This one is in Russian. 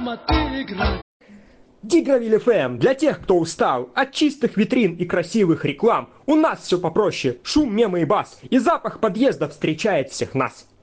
шахматы играть. Дигравиль ФМ для тех, кто устал от чистых витрин и красивых реклам. У нас все попроще: шум, мемы и бас, и запах подъезда встречает всех нас.